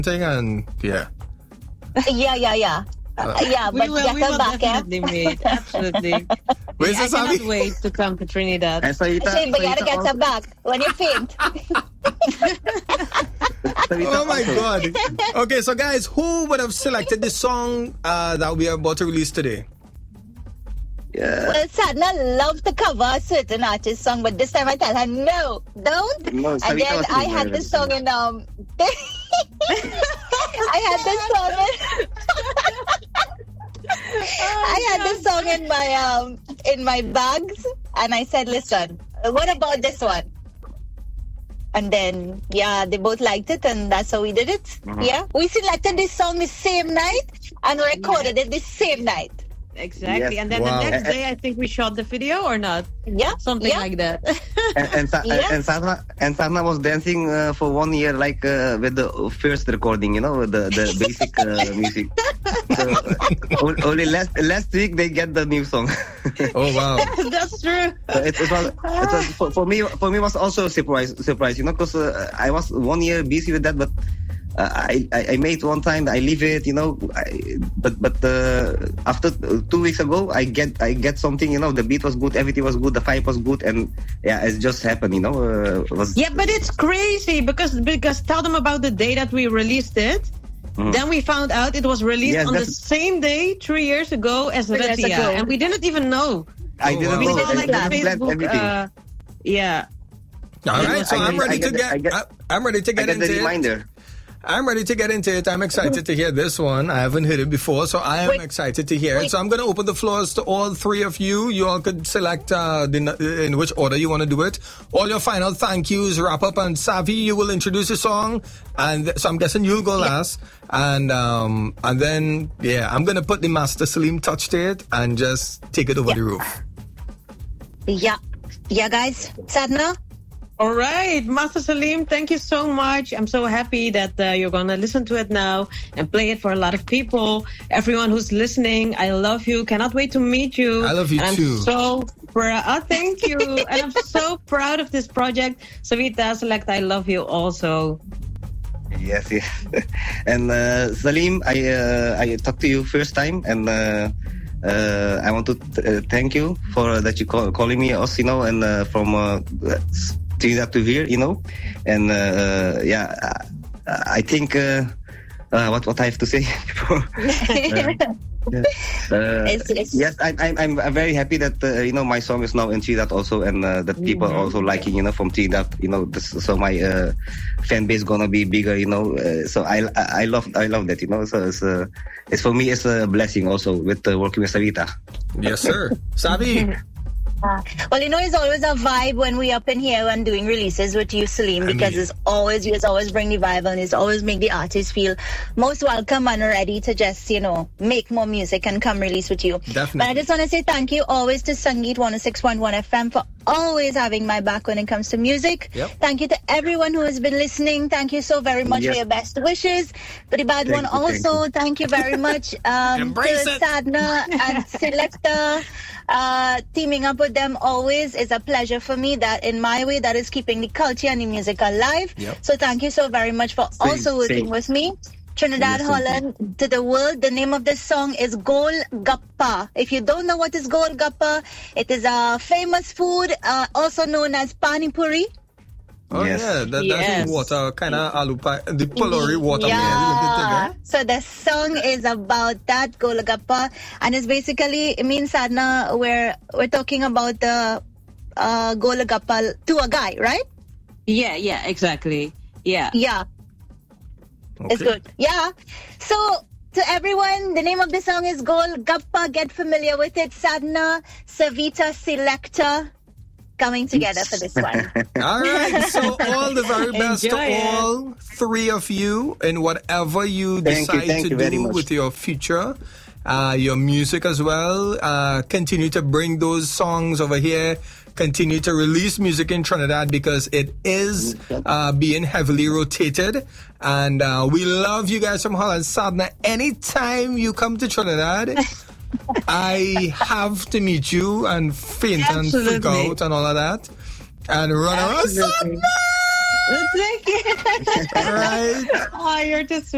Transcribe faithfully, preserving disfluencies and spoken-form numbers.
thing and yeah. Yeah, yeah, yeah. Uh, yeah, we but will, get we her will back, definitely yeah? meet. Absolutely. Where's I the cannot Sabi? wait to come to Trinidad. And Sarita, Shane, but you gotta Sarita get also- her back when you faint. Sarita Oh my also- God. Okay, so guys, who would have selected the song uh, that we are about to release today? Yeah. Well, Sadna loves to cover a certain artist song, but this time I tell her, no, don't. No, And Sarita then was I in had there. this song in, um, I had this song in, I had this song in my, um, in my bags, and I said, listen, what about this one? And then, yeah, they both liked it, and that's how we did it. Mm-hmm. Yeah, we selected this song the same night and recorded it the same night. Exactly. Yes. And then Wow. the next day, I think we shot the video or not? Yeah, Something yeah. like that. And and, Sa- Yes. and Sarna and Sarna was dancing uh, for one year, like uh, with the first recording, you know, the the basic uh, music. So uh, only last last week they get the new song. Oh wow. That's true. So it, it was, it was for, for me for me was also a surprise surprise, you know, because uh, I was one year busy with that, but. Uh, I, I I made one time. I leave it, you know. I, but but uh, after two weeks ago, I get I get something, you know. The beat was good, everything was good, the vibe was good, and yeah, it just happened, you know. Uh, it was Yeah, but it's crazy because because tell them about the day that we released it. Mhm. Then we found out it was released Yes, on the that's- same day three years ago as Three years Ratia, ago. and we didn't even know. I Oh, didn't wow. We know. saw I like the didn't plan Facebook. everything. Uh, yeah. All It right, was so I I'm get- ready I to get- get. I get- I- I'm ready to I get get the into it. reminder. I'm ready to get into it. I'm excited to hear this one. I haven't heard it before, so I am Wait. excited to hear it. Wait. So I'm going to open the floors to all three of you. You all could select uh, the, in which order you want to do it. All your final thank yous, wrap up, and Savi, you will introduce the song. And th- so I'm guessing you'll go last. And um, and then, yeah, I'm going to put the Master Salim touch to it and just take it over the roof. Yeah. Yeah, guys. Sadna? All right, Master Salim, thank you so much. I'm so happy that uh, you're going to listen to it now and play it for a lot of people. Everyone who's listening, I love you. Cannot wait to meet you. I love you and too. I'm so proud. Oh, thank you. And I'm so proud of this project. Savita, Select, I love you also. Yes, yes. And uh, Salim, I uh, I talked to you first time, and uh, uh, I want to th- uh, thank you for uh, that you call, calling me us, you know, and uh, from uh, Trinidad to here, you know, and uh, yeah, I, I think uh, uh, what what I have to say before. uh, Uh, It's- it's- yes, I, I'm I'm I'm very happy that uh, you know my song is now in Trinidad also, and uh, that people are also liking, you know, from Trinidad, you know, this, so my uh, fan base gonna be bigger, you know. Uh, so I I love I love that, you know. So it's uh, it's for me it's a blessing also with uh, working with Sarita. Yes, sir. Savi. Well, you know, it's always a vibe when we up in here and doing releases with you, Salim, I because mean- it's always, you always bring the vibe and it's always make the artist feel most welcome and ready to just, you know, make more music and come release with you. Definitely. But I just want to say thank you always to Sangeet one oh six point one F M for always having my back when it comes to music. Yep. Thank you to everyone who has been listening. Thank you so very much Yes. for your best wishes. For the bad Thank one you, thank also, thank you very much um, Embrace to it. Sadna and Selecta. Uh, teaming up with them always is a pleasure for me. That in my way, that is keeping the culture and the music alive. Yep. So thank you so very much for Same, also working same. with me. Trinidad, Yes, Holland, to the world. The name of this song is Gol Gappa. If you don't know what is Gol Gappa, it is a famous food, uh, also known as Pani Puri. Oh, Yes. yeah. That, Yes. That's the water, kind of alu pie, the pulori water. Yeah. So the song is about that Golagappa, and it's basically it means Sadna we're we're talking about the uh, Golagappa to a guy, right? Yeah, yeah, exactly. Yeah. Yeah, it's good. Yeah. So to everyone, the name of the song is Golagappa. Get familiar with it. Sadna, Savita, Selecta. Coming together for this one. All right, so all the very best Enjoy to it. all three of you in whatever you Thank you, decide thank to you very do much. with your future, uh, your music as well. Uh, continue to bring those songs over here. Continue to release music in Trinidad because it is uh, being heavily rotated. And uh, we love you guys from Holland. Sadna, anytime you come to Trinidad, I have to meet you and faint and freak Absolutely. out and all of that. And run around. Absolutely. Thank you. Right? Oh, you're just